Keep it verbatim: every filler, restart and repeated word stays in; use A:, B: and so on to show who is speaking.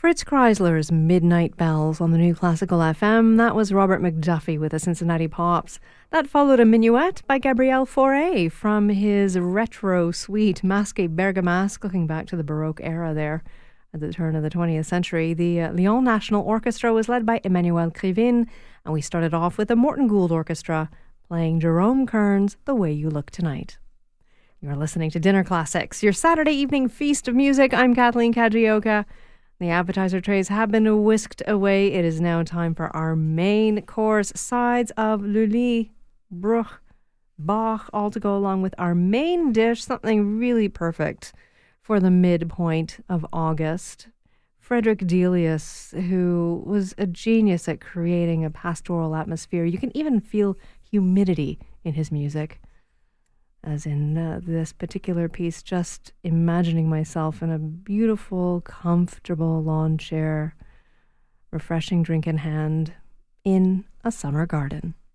A: Fritz Kreisler's Midnight Bells on the New Classical F M. That was Robert McDuffie with the Cincinnati Pops. That followed a minuet by Gabriel Fauré from his retro suite Masque Bergamasque, looking back to the Baroque era there at the turn of the twentieth century. The uh, Lyon National Orchestra was led by Emmanuel Krivine, and we started off with the Morton Gould Orchestra playing Jerome Kern's The Way You Look Tonight. You're listening to Dinner Classics, your Saturday evening feast of music. I'm Kathleen Kajioka. The appetizer trays have been whisked away. It is now time for our main course, sides of Lully, Bruch, Bach, all to go along with our main dish, something really perfect for the midpoint of August. Frederick Delius, who was a genius at creating a pastoral atmosphere. You can even feel humidity in his music. As in uh, this particular piece, just imagining myself in a beautiful, comfortable lawn chair, refreshing drink in hand, in a summer garden.